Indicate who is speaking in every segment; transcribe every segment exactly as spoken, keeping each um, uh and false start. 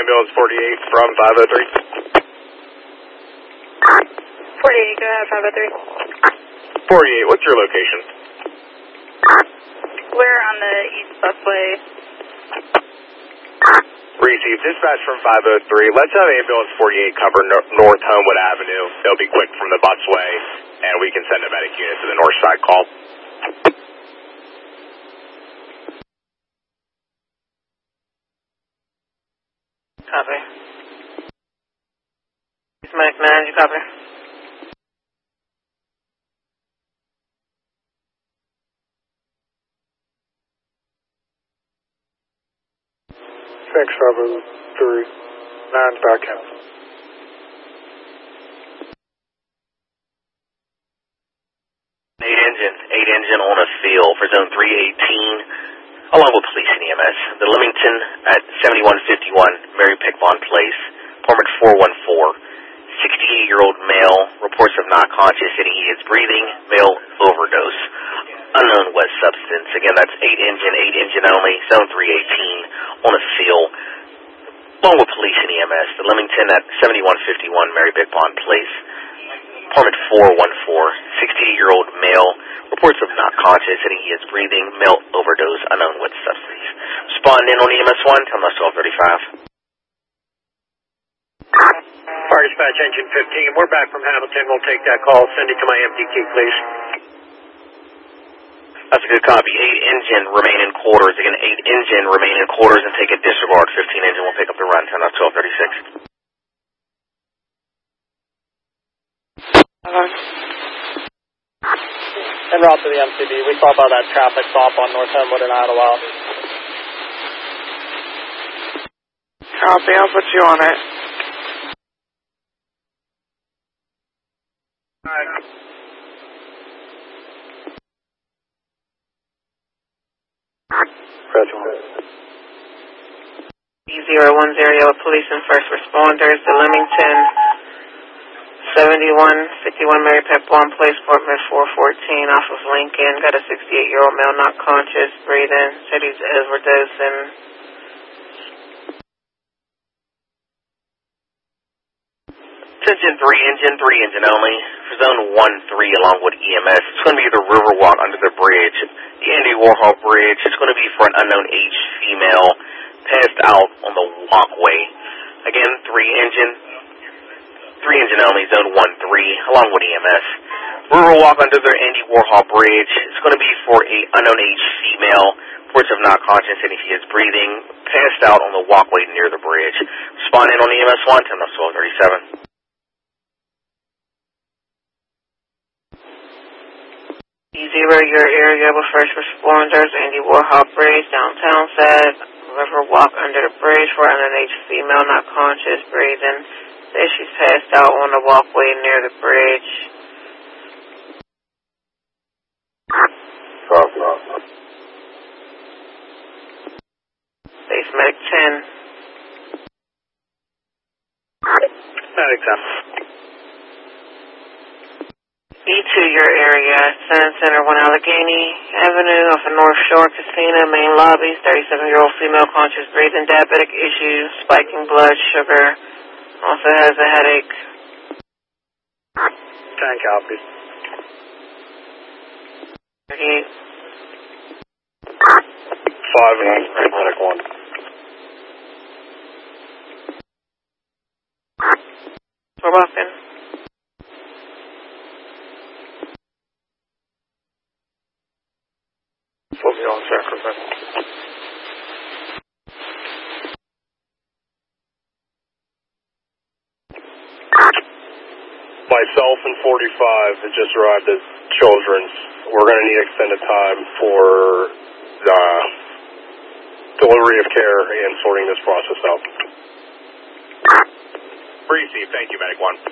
Speaker 1: ambulance forty-eight from five oh three.
Speaker 2: forty-eight, go ahead, five oh three.
Speaker 1: forty-eight, what's your location?
Speaker 2: We're on the East Busway.
Speaker 1: Received dispatch from five oh three. Let's have ambulance forty-eight cover no- North Homewood Avenue. They'll be quick from the busway, and we can send a medic unit to the north side call.
Speaker 3: Copy. It's Medic nine, you copy?
Speaker 4: Thanks, five oh three. Nine's back in.
Speaker 5: Eight engine, eight engine on a field for zone three eighteen, along with police and E M S. The Leamington at seventy-one fifty-one, Mary Pickbond Place, permit four one four. sixty-eight-year-old male, reports of not conscious, stating he is breathing, male overdose. Unknown wet substance. Again, that's eight engine, eight engine only, zone three eighteen, on a field, along with police and E M S. The Leamington at seventy-one fifty-one, Mary Pickbond Place, permit four one four. sixty-eight-year-old male, reports of not conscious, stating he is breathing, male overdose, unknown wet substance. Respond in on E M S one, tell us twelve thirty-five.
Speaker 6: Fire dispatch engine fifteen, we're back from Hamilton, we'll take that call, send it to my M D Q, please.
Speaker 5: That's a good copy. eight engine, remain in quarters. Again, eight engine, remain in quarters and take a disregard. fifteen engine will pick up the run, ten out twelve thirty-six.
Speaker 7: En route to the M C B, we saw about that traffic stop on North Homewood in Idlewild.
Speaker 3: Copy, I'll put you on it. E zero one zero, yellow police and first responders, the Leamington, seventy-one fifty-one Mary Pickbond Place, Portman four fourteen, off of Lincoln, got a sixty-eight-year-old male not conscious, breathing, said he's overdosing.
Speaker 5: Attention three engine, three engine only, for zone one three along with E M S. It's going to be the Riverwalk under the bridge, the Andy Warhol Bridge. It's going to be for an unknown age female, passed out on the walkway. Again, three engine, three engine only, zone one three, along with E M S. Riverwalk under the Andy Warhol Bridge. It's going to be for a unknown age female, reports of not conscious, and if he is breathing, passed out on the walkway near the bridge. Respond in on E M S one, ten twelve thirty-seven.
Speaker 3: E zero, your area with first responders, Andy Warhol Bridge, downtown said, Riverwalk under the bridge for an underage female not conscious, breathing. Says she's passed out on the walkway near the bridge. Base Medic ten.
Speaker 6: Medic ten.
Speaker 3: E two, your area, Senate Center, one Allegheny Avenue, off of North Shore Casino, main lobby, thirty-seven-year-old female, conscious, breathing, diabetic issues, spiking blood sugar, also has a headache.
Speaker 6: ten copies.
Speaker 3: thirty-eight.
Speaker 1: Five and eight, medic one.
Speaker 3: We're walking.
Speaker 4: We'll be on Sacramento.
Speaker 1: Myself and forty-five had just arrived at Children's. We're going to need extended time for uh, delivery of care and sorting this process out. Received. Thank you, Medic one.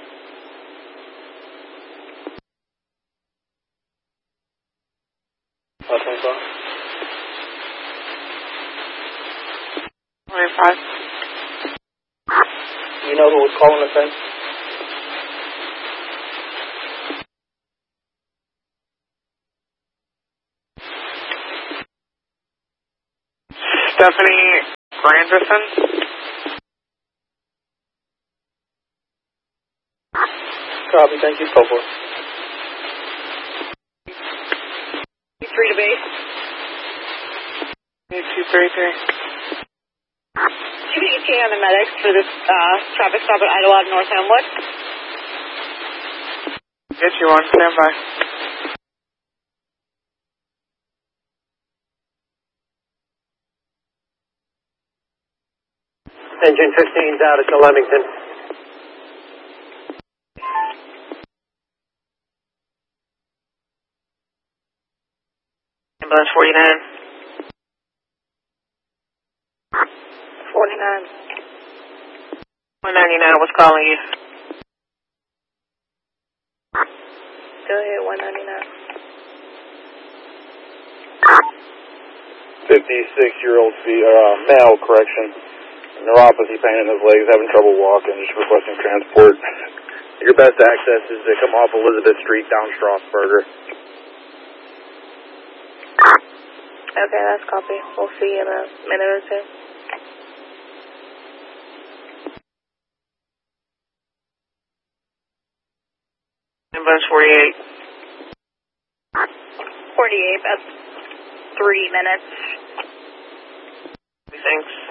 Speaker 3: twenty-five.
Speaker 7: You know who was calling us in?
Speaker 3: Stephanie Granderson.
Speaker 7: Copy, thank you. Go for it.
Speaker 2: Three to base.
Speaker 3: two three three.
Speaker 2: Give me E T A on the medics for this uh, traffic stop at Idlewild North Homewood.
Speaker 3: Get you on standby.
Speaker 6: Engine fifteen's out at the Leamington.
Speaker 3: Ambulance forty-nine.
Speaker 2: forty-nine.
Speaker 3: one ninety-nine was calling you.
Speaker 2: Go ahead, one ninety-nine.
Speaker 1: fifty-six-year-old uh, male, correction, neuropathy, pain in his legs, having trouble walking, just requesting transport. Your best access is to come off Elizabeth Street down Strasburger.
Speaker 2: Okay, that's copy. We'll see you in a minute or two.
Speaker 3: Ambulance forty-eight.
Speaker 2: forty-eight, that's three minutes.
Speaker 3: Thanks.